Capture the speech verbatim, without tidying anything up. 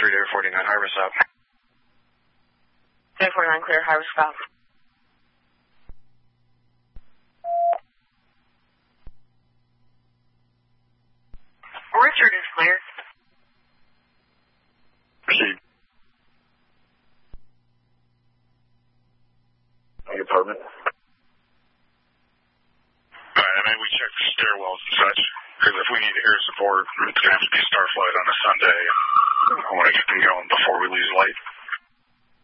three to forty-nine, high-risk stop. three forty-nine, clear, high-risk stop. Richard is clear. Proceed. The apartment. Alright, and then we check the stairwells and such, because if we need air support, it's going to have to be Starflight on a Sunday. I want to get them going before we lose light.